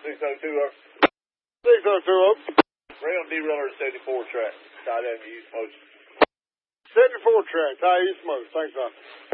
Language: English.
602 up. 602 up. Rail derailleur 74 track. Tied down to use motion. 74 track, high east most. Thanks, son.